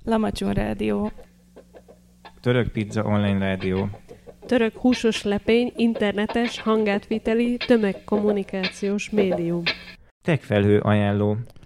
Lamacson Rádió. Török Pizza Online Rádió. Török húsos lepény internetes hangátviteli tömegkommunikációs médium. Techfelhő ajánló.